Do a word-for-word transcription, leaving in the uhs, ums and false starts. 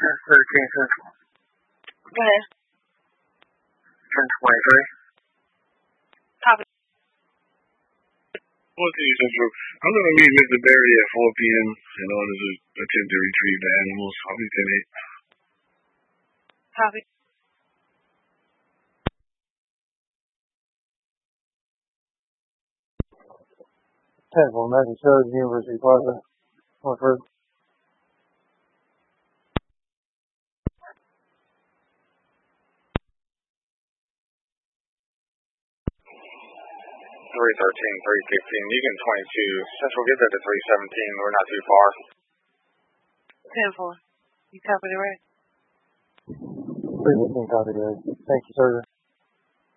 thirteen Central. Go ahead. ten twenty-three. Copy. fourteen Central. I'm going to meet Mister Berry at four p.m. in order to attempt to retrieve the animals. I'll be ten eight. Copy. ten for Matthew Shores, University Plaza. One first. three thirteen, three fifteen, Egan twenty-two. Central, get that to three seventeen. We're not too far. ten four. You copy the rest? three fifteen copy the rest. Thank you, sir.